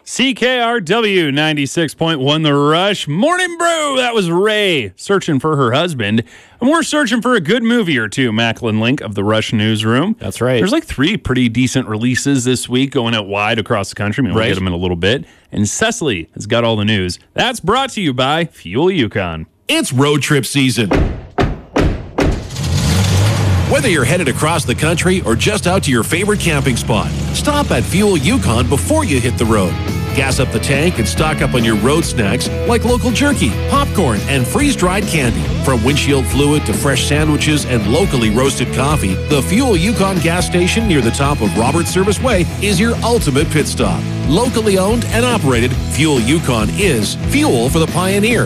CKRW 96.1 The Rush. Morning Brew. That was Ray searching for her husband. And we're searching for a good movie or two, Macklin Link of the Rush Newsroom. That's right. There's like 3 pretty decent releases this week going out wide across the country. Maybe we'll get them in a little bit. And Cecily has got all the news. That's brought to you by Fuel Yukon. It's road trip season. Whether you're headed across the country or just out to your favorite camping spot, stop at Fuel Yukon before you hit the road. Gas up the tank and stock up on your road snacks like local jerky, popcorn, and freeze-dried candy. From windshield fluid to fresh sandwiches and locally roasted coffee, the Fuel Yukon gas station near the top of Robert Service Way is your ultimate pit stop. Locally owned and operated, Fuel Yukon is fuel for the pioneer.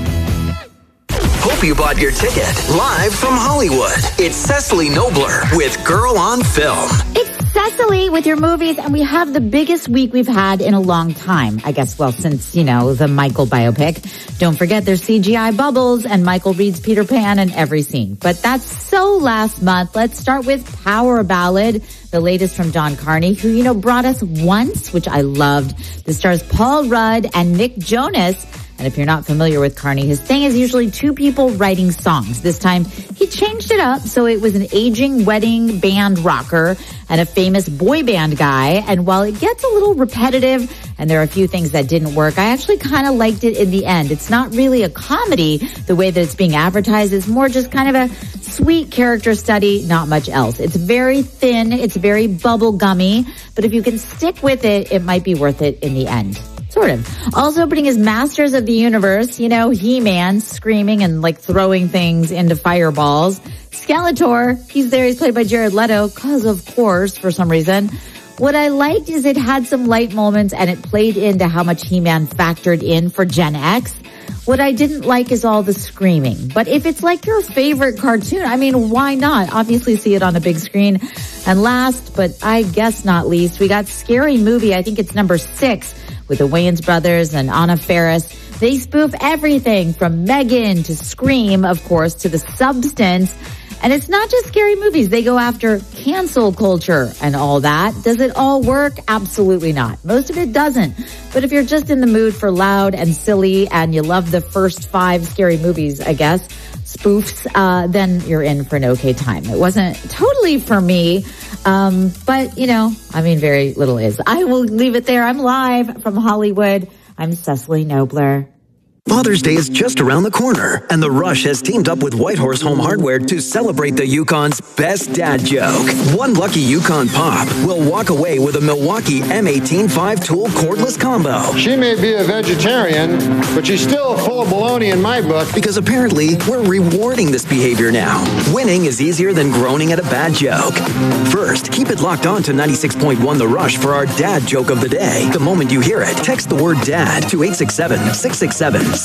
Hope you bought your ticket. Live from Hollywood, it's Cecily Nobler with Girl on Film. It's Cecily with your movies, and we have the biggest week we've had in a long time. I guess, well, since, the Michael biopic. Don't forget there's CGI bubbles, and Michael reads Peter Pan in every scene. But that's so last month. Let's start with Power Ballad, the latest from Don Carney, who, brought us Once, which I loved. This stars Paul Rudd and Nick Jonas. And if you're not familiar with Carney, his thing is usually 2 people writing songs. This time, he changed it up, so it was an aging wedding band rocker and a famous boy band guy. And while it gets a little repetitive and there are a few things that didn't work, I actually kind of liked it in the end. It's not really a comedy the way that it's being advertised. It's more just kind of a sweet character study, not much else. It's very thin, it's very bubble gummy, but if you can stick with it, it might be worth it in the end. Sort of. Also opening is Masters of the Universe. He-Man screaming and throwing things into fireballs. Skeletor, he's there. He's played by Jared Leto, cause of course, for some reason. What I liked is it had some light moments and it played into how much He-Man factored in for Gen X. What I didn't like is all the screaming. But if it's your favorite cartoon, why not? Obviously see it on a big screen. And last, but I guess not least, we got Scary Movie. I think it's number 6. With the Wayans brothers and Anna Faris. They spoof everything from Megan to Scream, of course, to The Substance. And it's not just scary movies. They go after cancel culture and all that. Does it all work? Absolutely not. Most of it doesn't. But if you're just in the mood for loud and silly and you love the first 5 scary movies, I guess, spoofs, then you're in for an okay time. It wasn't totally for me. But very little is. I will leave it there. I'm live from Hollywood. I'm Cecily Nobler. Father's Day is just around the corner, and The Rush has teamed up with Whitehorse Home Hardware to celebrate the Yukon's best dad joke. One lucky Yukon Pop will walk away with a Milwaukee M18 5-tool cordless combo. She may be a vegetarian, but she's still full of baloney in my book. Because apparently, we're rewarding this behavior now. Winning is easier than groaning at a bad joke. First, keep it locked on to 96.1 The Rush for our dad joke of the day. The moment you hear it, text the word dad to 867-667-7891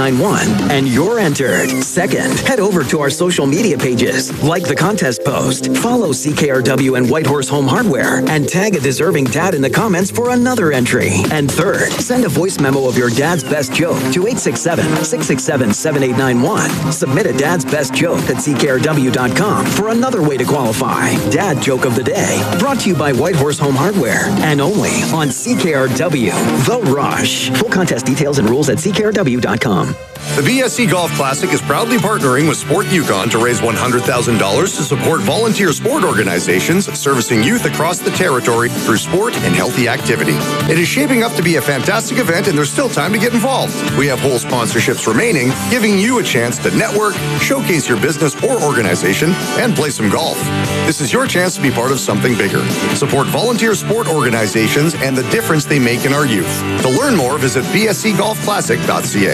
and you're entered. Second, head over to our social media pages, like the contest post, follow CKRW and Whitehorse Home Hardware, and tag a deserving dad in the comments for another entry. And third, send a voice memo of your dad's best joke to 867-667-7891. Submit a dad's best joke at CKRW.com for another way to qualify. Dad joke of the day, brought to you by Whitehorse Home Hardware and only on CKRW, The Rush. Full contest details and rules at CKRW.com. The BSC Golf Classic is proudly partnering with Sport Yukon to raise $100,000 to support volunteer sport organizations servicing youth across the territory through sport and healthy activity. It is shaping up to be a fantastic event, and there's still time to get involved. We have whole sponsorships remaining, giving you a chance to network, showcase your business or organization, and play some golf. This is your chance to be part of something bigger. Support volunteer sport organizations and the difference they make in our youth. To learn more, visit bscgolfclassic.ca.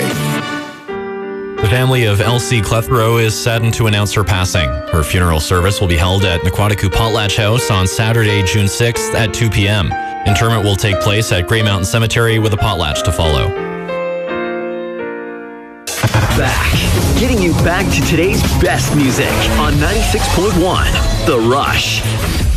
The family of Elsie Clethrow is saddened to announce her passing. Her funeral service will be held at Naquatiku Potlatch House on Saturday, June 6th at 2 p.m. Interment will take place at Grey Mountain Cemetery with a potlatch to follow. Back. Getting you back to today's best music on 96.1 The Rush.